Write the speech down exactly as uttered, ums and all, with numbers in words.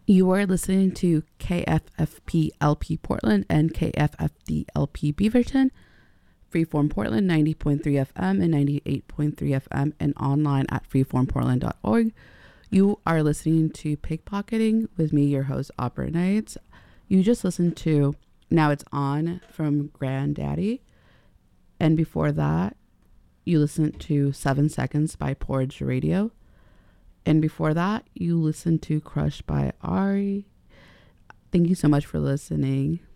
You are listening to K F F P L P Portland and K F F D L P Beaverton, Freeform Portland ninety point three F M and ninety-eight point three F M, and online at freeform portland dot org. You are listening to Pickpocketing with me, your host, Opera Nights. You just listened to Now It's On from Granddaddy. And before that, you listened to Seven Seconds by Porridge Radio. And before that, you listened to Crush by Ari. Thank you so much for listening.